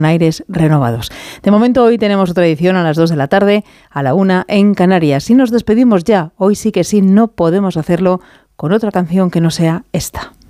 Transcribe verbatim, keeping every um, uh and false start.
aires renovados. De momento hoy tenemos otra edición a las dos de la tarde, a la una en Canarias. Y nos despedimos ya, hoy sí que sí, no podemos hacerlo con otra canción que no sea esta.